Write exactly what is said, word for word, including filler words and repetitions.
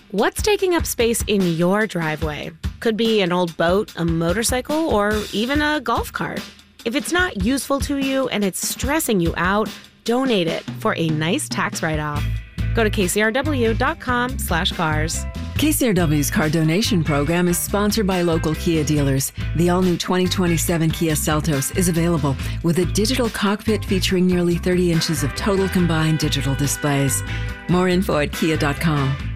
What's taking up space in your driveway? Could be an old boat, a motorcycle, or even a golf cart. If it's not useful to you and it's stressing you out, donate it for a nice tax write-off. Go to kcrw.com slash cars. K C R W's car donation program is sponsored by local Kia dealers. The all-new twenty twenty-seven Kia Seltos is available with a digital cockpit featuring nearly thirty inches of total combined digital displays. More info at kia dot com.